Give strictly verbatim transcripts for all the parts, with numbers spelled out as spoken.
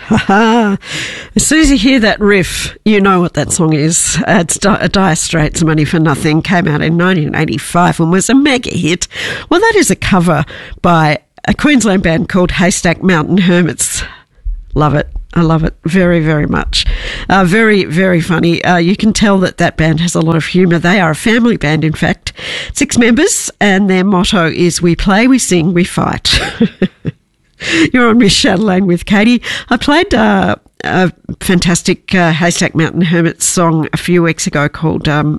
As soon as you hear that riff, you know what that song is. Uh, it's Di- Dire Straits' Money for Nothing. Came out in nineteen eighty-five and was a mega hit. Well, that is a cover by a Queensland band called Haystack Mountain Hermits. Love it. I love it very, very much. Uh, very, very funny. Uh, you can tell that that band has a lot of humour. They are a family band, in fact. Six members, and their motto is we play, we sing, we fight. You're on Miss Chatelaine with Katie. I played uh, a fantastic uh, Haystack Mountain Hermits song a few weeks ago called, um,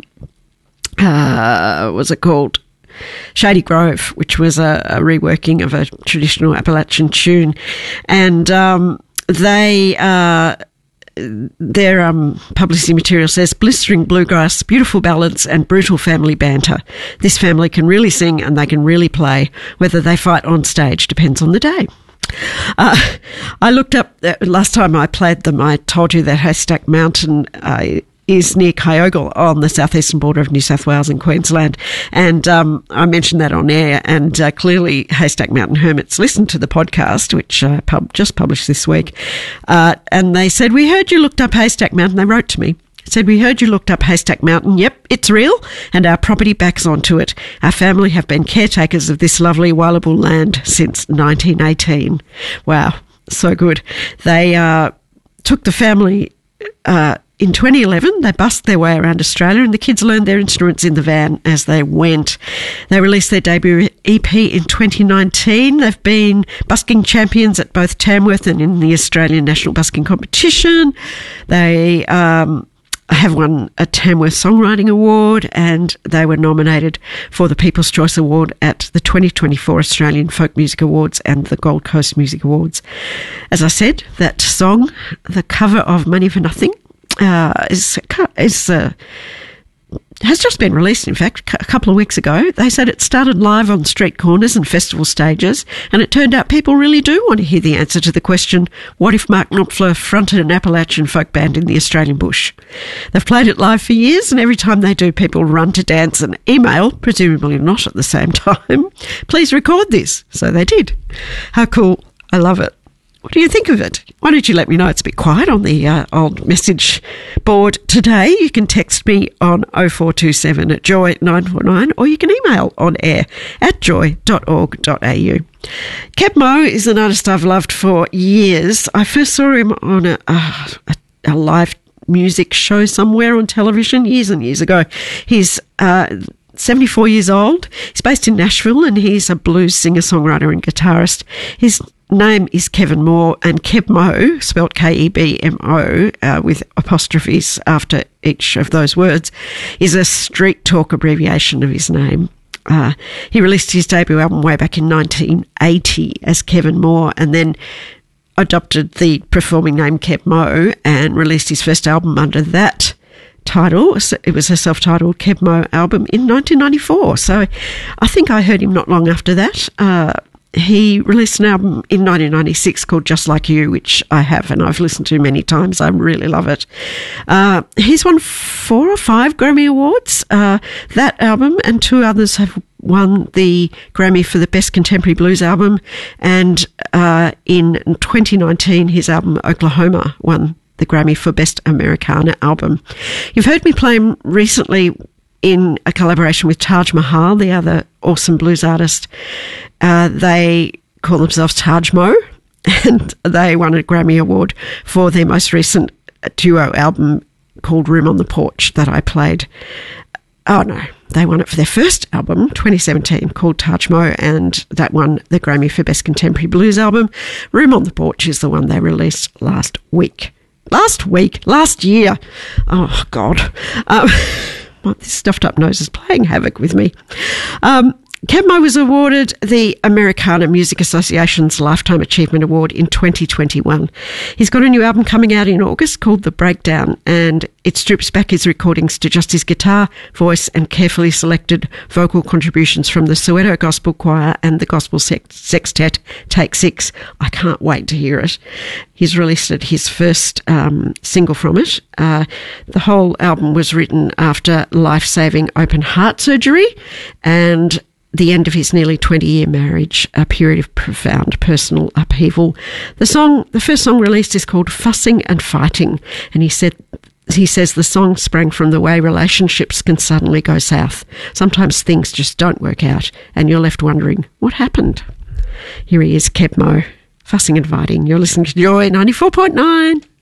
uh, what was it called? Shady Grove, which was a, a reworking of a traditional Appalachian tune. And um, they... Uh, Their um, publicity material says, blistering bluegrass, beautiful ballads and brutal family banter. This family can really sing and they can really play. Whether they fight on stage depends on the day. Uh, I looked up, uh, last time I played them, I told you that Haystack Mountain uh, is near Kyogle on the southeastern border of New South Wales and Queensland. And um, I mentioned that on air, and uh, clearly Haystack Mountain Hermits listened to the podcast, which I uh, pub- just published this week. Uh, and they said, we heard you looked up Haystack Mountain. They wrote to me. Said, we heard you looked up Haystack Mountain. Yep, it's real, and our property backs onto it. Our family have been caretakers of this lovely Wallabool land since nineteen eighteen. Wow, so good. They uh, took the family... Uh, In twenty eleven, they busked their way around Australia and the kids learned their instruments in the van as they went. They released their debut E P in twenty nineteen. They've been busking champions at both Tamworth and in the Australian National Busking Competition. They um, have won a Tamworth Songwriting Award, and they were nominated for the People's Choice Award at the twenty twenty-four Australian Folk Music Awards and the Gold Coast Music Awards. As I said, that song, the cover of Money for Nothing, Uh, is is uh, has just been released, in fact, a couple of weeks ago. They said it started live on street corners and festival stages, and it turned out people really do want to hear the answer to the question, what if Mark Knopfler fronted an Appalachian folk band in the Australian bush? They've played it live for years, and every time they do, people run to dance and email, presumably not at the same time, please record this. So they did. How cool. I love it. What do you think of it? Why don't you let me know? It's a bit quiet on the uh, old message board today. You can text me on oh four two seven at joy nine four nine, or you can email on air at joy dot org dot a u. Keb Mo is an artist I've loved for years. I first saw him on a, a, a live music show somewhere on television years and years ago. He's... Uh, seventy-four years old. He's based in Nashville, and he's a blues singer-songwriter and guitarist. His name is Kevin Moore, and Keb Mo, spelled K E B M O, uh, with apostrophes after each of those words, is a street talk abbreviation of his name. Uh, he released his debut album way back in nineteen eighty as Kevin Moore, and then adopted the performing name Keb Mo and released his first album under that title. It was a self-titled Keb Mo album in nineteen ninety-four. So I think I heard him not long after that. Uh, he released an album in nineteen ninety-six called Just Like You, which I have and I've listened to many times. I really love it. Uh, he's won four or five Grammy Awards. Uh, that album and two others have won the Grammy for the Best Contemporary Blues Album. And uh, in twenty nineteen, his album Oklahoma won the Grammy for Best Americana Album. You've heard me play him recently in a collaboration with Taj Mahal, the other awesome blues artist. Uh, they call themselves Taj Mo, and they won a Grammy Award for their most recent duo album called Room on the Porch that I played. Oh, no. They won it for their first album, twenty seventeen, called Taj Mo, and that won the Grammy for Best Contemporary Blues Album. Room on the Porch is the one they released last week. Last week, last year. Oh, God. Um, this stuffed up nose is playing havoc with me. Um, Keb Mo was awarded the Americana Music Association's Lifetime Achievement Award in twenty twenty-one. He's got a new album coming out in August called The Breakdown, and it strips back his recordings to just his guitar, voice and carefully selected vocal contributions from the Soweto Gospel Choir and the Gospel Sextet Take Six. I can't wait to hear it. He's released it, his first um, single from it. Uh, the whole album was written after life-saving open heart surgery, and the end of his nearly twenty-year marriage, a period of profound personal upheaval. The song, the first song released is called Fussing and Fighting, and he said He says the song sprang from the way relationships can suddenly go south. Sometimes things just don't work out and you're left wondering, what happened? Here he is, Keb Mo, Fussing and Fighting. You're listening to Joy ninety-four point nine.